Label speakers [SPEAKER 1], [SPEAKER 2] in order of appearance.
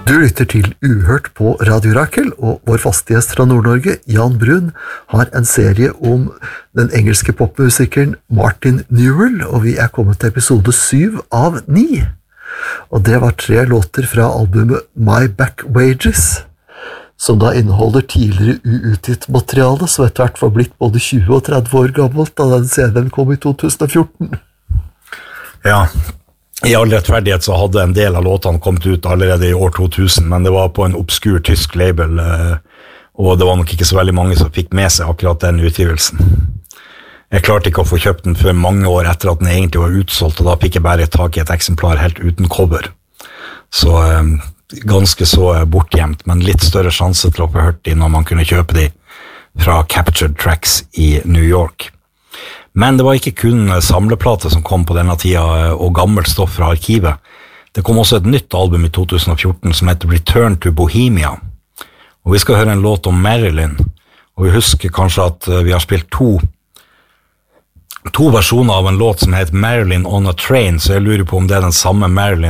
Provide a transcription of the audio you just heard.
[SPEAKER 1] Du lytter til Uhørt på Radio Rakel, og vår faste gjest fra Nord-Norge, Jan Brun, har en serie om den engelske popmusikeren Martin Newell, og vi er kommet til episode 7 av 9. Og det var 3 låter fra albumet My Back Wages, som da inneholder tidligere uutgitt materiale, som etter hvert var blitt både 20 og 30 år gammelt da den CD-en kom i 2014.
[SPEAKER 2] Ja, i all rettferdighet så hadde en del av låtene kommet ut allerede i år 2000, men det var på en obskur tysk label, og det var nok ikke så veldig mange som fikk med seg akkurat den utgivelsen. Jeg klarte ikke å få kjøpt den før mange år etter at den egentlig var utsolgt, og da fikk jeg bare tak i et eksemplar helt uten cover. Så ganske så bortgjemt, men litt større sjanse til å få hørt de når man kunne kjøpe de fra Captured Tracks i New York. Men det var ikke kun samleplater som kom på denne tida og gammelt stoff fra arkivet. Det kom også et nytt album i 2014 som heter Return to Bohemia. Og vi skal høre en låt om Marilyn. Og vi husker kanskje at vi har spilt to versjoner av en låt som heter Marilyn on a Train, så jeg lurer på om det er den samme Marilyn